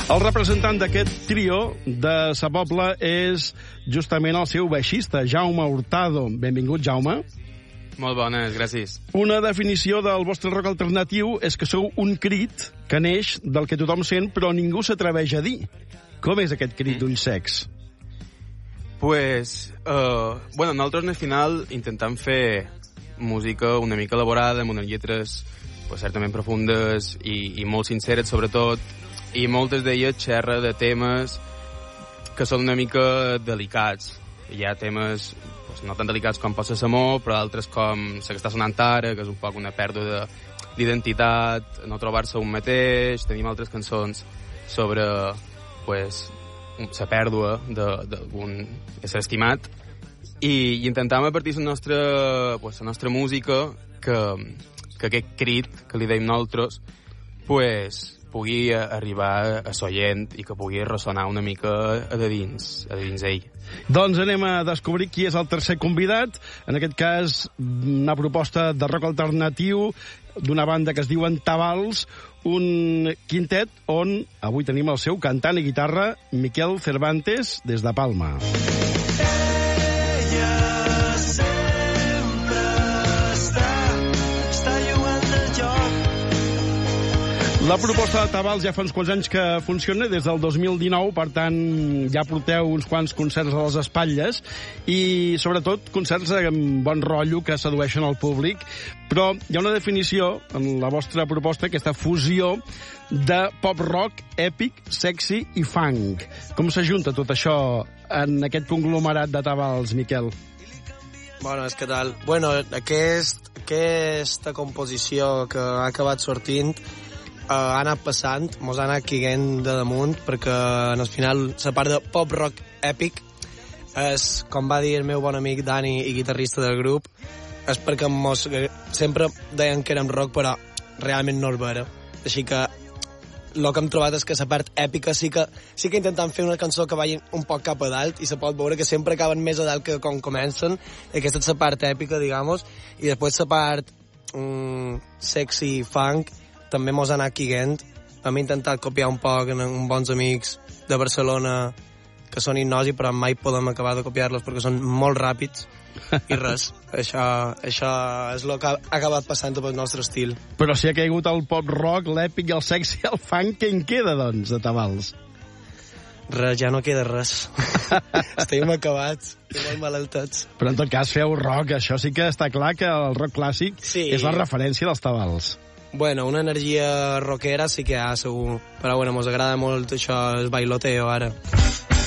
El representant d'aquest trio de Sa Pobla és justament el seu baixista, Jaume Hurtado. Benvingut, Jaume. Molt bones, gràcies. Una definició del vostre rock alternatiu és que sou un crit que neix del que tothom sent, però ningú s'atreveix a dir. Com és aquest crit d'ulls secs? Pues, nosaltres al final intentem fer música una mica elaborada, amb unes lletres pues, certament profundes i molt sinceres, sobretot, i moltes d'elles xerra de temes que són una mica delicats. Hi ha temes pues, no tan delicats com pot ser l'amor, però d'altres com la que està sonant ara, que és un poc una pèrdua d'identitat, no trobar-se un mateix. Tenim altres cançons sobre pues, la pèrdua d'algun ésser estimat, i intentam a partir de la nostra música que aquest crit que li deim nosaltres pues, pugui arribar a s'oient i que pugui ressonar una mica a dins ell. Doncs anem a descobrir qui és el tercer convidat. En aquest cas, una proposta de rock alternatiu d'una banda que es diuen Tabals, un quintet on avui tenim el seu cantant i guitarra, Miquel Cervantes, des de Palma. La proposta de Tabals ja fa uns quants anys que funciona, des del 2019, per tant ja porteu uns quants concerts a les espatlles i sobretot concerts amb bon rotllo que sedueixen al públic, però hi ha una definició en la vostra proposta, aquesta fusió de pop-rock, èpic, sexy i funk. Com s'ajunta tot això en aquest conglomerat de Tabals, Miquel? Bones, què tal? Bueno, aquesta composició que ha acabat sortint ha anat passant, mos ha anat caient de damunt, perquè al final la part de pop-rock èpic és, com va dir el meu bon amic Dani i guitarrista del grup, és perquè sempre deien que érem rock, però realment no és vera. Així que el que hem trobat és que la part èpica sí que intentem fer una cançó que vagi un poc cap a dalt, i se pot veure que sempre acaben més a dalt que com comencen. Aquesta és la part èpica, digamos, i després la part sexy, funk, també mos ha anat caient. Hem intentat copiar un poc en bons amics de Barcelona que són hipnosi, però mai podem acabar de copiar-los perquè són molt ràpids i res. Això és el que ha acabat passant amb el nostre estil. Però si ha caigut el pop-rock, l'èpic, el sexy, el funk, què en queda, doncs, de Tabals? Res, ja no queda res. Estem acabats i molt malaltats. Però en tot cas feu rock, això sí que està clar que el rock clàssic és la referència dels Tabals. Bueno, una energia rockera sí que hi ha, segur. Però bueno, mos agrada molt això, el bailoteo, ara.